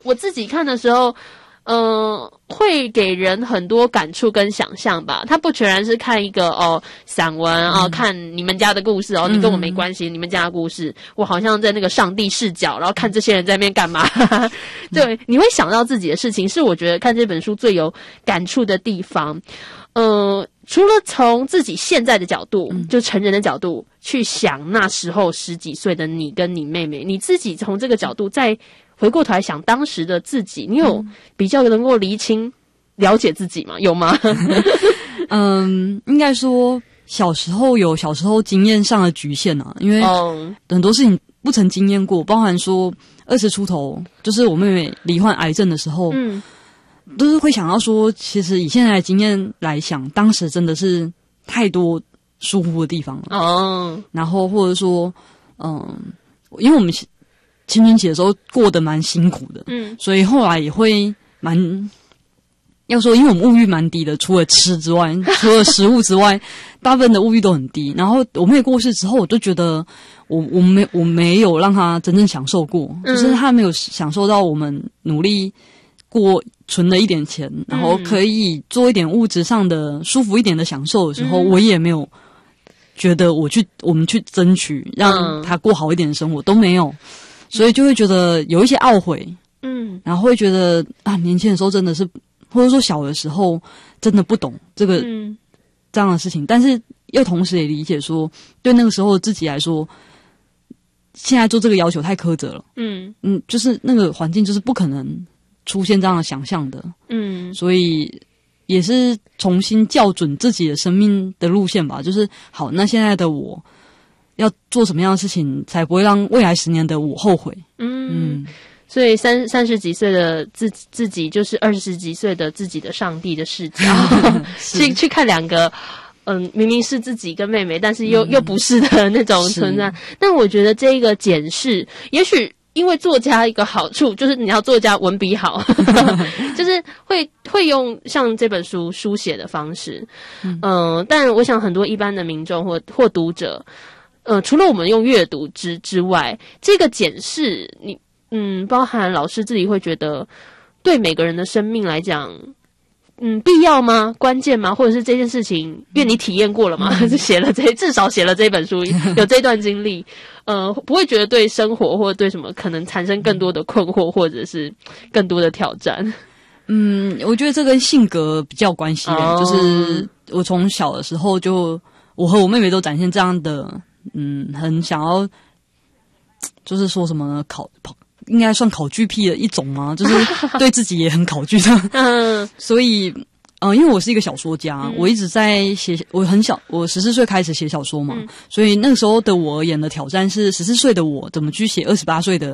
我自己看的时候，会给人很多感触跟想象吧。它不全然是看一个散文看你们家的故事你跟我没关系，你们家的故事，我好像在那个上帝视角，然后看这些人在那边干嘛。对，你会想到自己的事情，是我觉得看这本书最有感触的地方。除了从自己现在的角度，就成人的角度去想那时候10几岁的你跟你妹妹，你自己从这个角度再回过头来想当时的自己，你有比较能够厘清了解自己吗？有吗？ 应该说小时候有小时候经验上的局限啊，因为很多事情不曾经验过，包含说20出头，就是我妹妹罹患癌症的时候，都是会想到说，其实以现在的经验来想，当时真的是太多疏忽的地方了。然后或者说，因为我们青春期的时候过得蛮辛苦的，所以后来也会要说，因为我们物欲蛮低的，除了吃之外，除了食物之外，大部分的物欲都很低。然后我妹过世之后，我就觉得我没有让她真正享受过，就是她没有享受到我们努力存了一点钱，然后可以做一点物质上的舒服一点的享受的时候，我也没有觉得我们去争取让她过好一点的生活，都没有，所以就会觉得有一些懊悔，然后会觉得年轻的时候真的是，或者说小的时候真的不懂这样的事情，但是又同时也理解说，对那个时候的自己来说，现在做这个要求太苛责了，就是那个环境就是不可能出现这样的想象的，所以也是重新校准自己的生命的路线吧。就是好，那现在的我要做什么样的事情，才不会让未来10年的我后悔？ 所以30几岁的自己，就是20几岁的自己的上帝的视角，去看两个。明明是自己跟妹妹，但是又不是的那种存在。但我觉得这一个检视，也许因为作家一个好处就是你要作家文笔好，就是会用像这本书书写的方式。但我想很多一般的民众或读者，除了我们用阅读之外，这个检视包含老师自己会觉得对每个人的生命来讲。必要吗？关键吗？或者是这件事情，因为你体验过了嘛，至少写了这本书，有这段经历，不会觉得对生活或者对什么可能产生更多的困惑，或者是更多的挑战。 我觉得这跟性格比较有关系，就是我从小的时候我和我妹妹都展现这样的，很想要，就是说什么呢？应该算考据癖的一种吗？就是对自己也很考据的。所以因为我是一个小说家，我一直在写，我14岁开始写小说嘛，所以那个时候的我而言的挑战是14岁的我怎么去写28岁的